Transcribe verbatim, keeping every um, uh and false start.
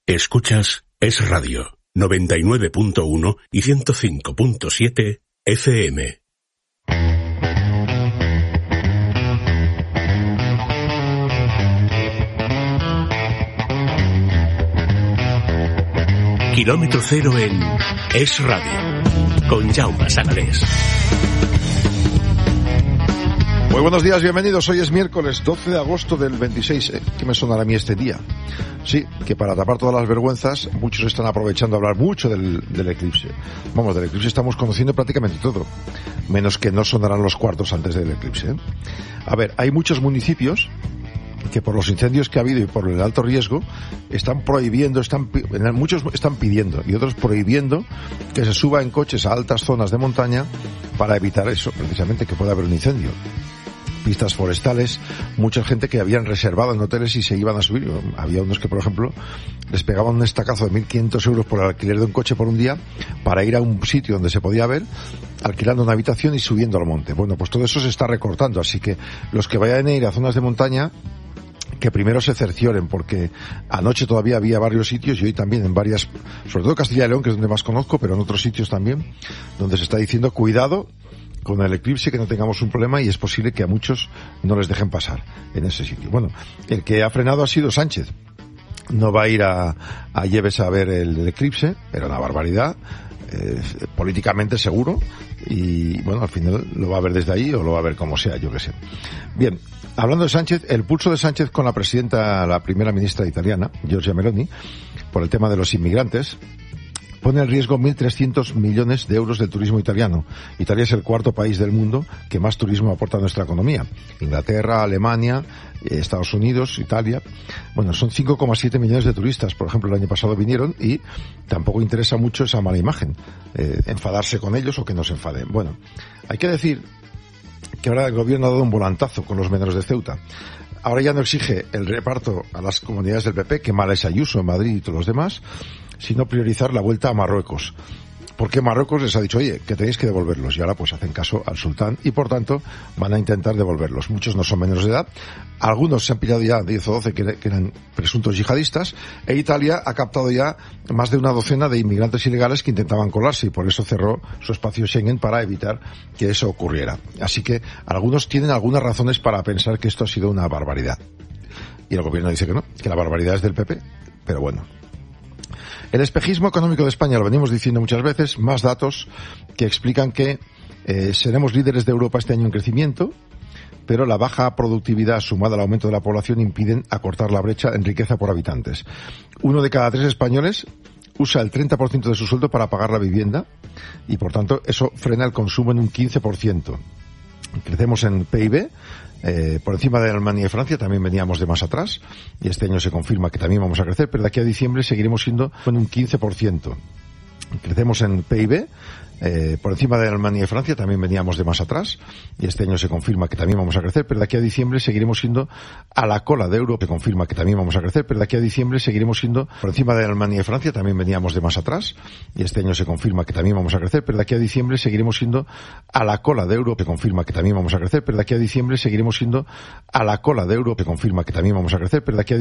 Escuchas Es Radio, noventa y nueve punto uno y ciento cinco punto siete F M. Kilómetro cero en Es Radio, con Jaume Sagalés. Muy buenos días, bienvenidos. Hoy es miércoles doce de agosto del veintiséis. ¿Eh? ¿Qué me sonará a mí este día? Sí, que para tapar todas las vergüenzas, muchos están aprovechando a hablar mucho del, del eclipse. Vamos, del eclipse estamos conociendo prácticamente todo, menos que no sonarán los cuartos antes del eclipse. ¿eh? A ver, hay muchos municipios que por los incendios que ha habido y por el alto riesgo están prohibiendo, están muchos están pidiendo y otros prohibiendo que se suba en coches a altas zonas de montaña para evitar eso, precisamente que pueda haber un incendio. Pistas forestales, mucha gente que habían reservado en hoteles y se iban a subir. Había unos que, por ejemplo, les pegaban un estacazo de mil quinientos euros por el alquiler de un coche por un día para ir a un sitio donde se podía ver, alquilando una habitación y subiendo al monte. Bueno, pues todo eso se está recortando, así que los que vayan a ir a zonas de montaña, que primero se cercioren, porque anoche todavía había varios sitios y hoy también en varias, sobre todo Castilla y León, que es donde más conozco, pero en otros sitios también, donde se está diciendo cuidado con el eclipse, que no tengamos un problema, y es posible que a muchos no les dejen pasar en ese sitio. Bueno, el que ha frenado ha sido Sánchez. No va a ir a, a Lleves a ver el, el eclipse, era una barbaridad, eh, políticamente seguro, y bueno, al final lo va a ver desde ahí o lo va a ver como sea, yo qué sé. Bien, hablando de Sánchez, el pulso de Sánchez con la presidenta, la primera ministra italiana, Giorgia Meloni, por el tema de los inmigrantes, pone en riesgo mil trescientos millones de euros del turismo italiano. Italia es el cuarto país del mundo que más turismo aporta a nuestra economía. Inglaterra, Alemania, Estados Unidos, Italia. Bueno, son cinco coma siete millones de turistas, por ejemplo, el año pasado vinieron, y tampoco interesa mucho esa mala imagen, eh, enfadarse con ellos o que nos enfaden. Bueno, hay que decir que ahora el gobierno ha dado un volantazo con los menores de Ceuta. Ahora ya no exige el reparto a las comunidades del P P, que mala es Ayuso en Madrid y todos los demás, sino priorizar la vuelta a Marruecos. Porque Marruecos les ha dicho, oye, que tenéis que devolverlos, y ahora pues hacen caso al sultán y por tanto van a intentar devolverlos. Muchos no son menores de edad, algunos se han pillado ya diez o doce que, que eran presuntos yihadistas, e Italia ha captado ya más de una docena de inmigrantes ilegales que intentaban colarse y por eso cerró su espacio Schengen para evitar que eso ocurriera. Así que algunos tienen algunas razones para pensar que esto ha sido una barbaridad. Y el gobierno dice que no, que la barbaridad es del P P, pero bueno. El espejismo económico de España, lo venimos diciendo muchas veces, más datos que explican que eh, seremos líderes de Europa este año en crecimiento, pero la baja productividad sumada al aumento de la población impiden acortar la brecha en riqueza por habitantes. Uno de cada tres españoles usa el treinta por ciento de su sueldo para pagar la vivienda y, por tanto, eso frena el consumo en un quince por ciento. Crecemos en P I B, eh, por encima de Alemania y Francia, también veníamos de más atrás, y este año se confirma que también vamos a crecer, pero de aquí a diciembre seguiremos siendo en un quince por ciento. Crecemos en P I B, eh, por encima de Alemania y Francia, también veníamos de más atrás, y este año se confirma que también vamos a crecer, pero de aquí a diciembre seguiremos siendo a la cola de Europa, se confirma que también vamos a crecer, pero de aquí a diciembre seguiremos siendo por encima de Alemania y Francia, también veníamos de más atrás, y este año se confirma que también vamos a crecer, pero de aquí a diciembre seguiremos siendo a la cola de Europa, se confirma que también vamos a crecer, pero de aquí a diciembre seguiremos siendo a la cola de Europa, se confirma que también vamos a crecer, pero de aquí a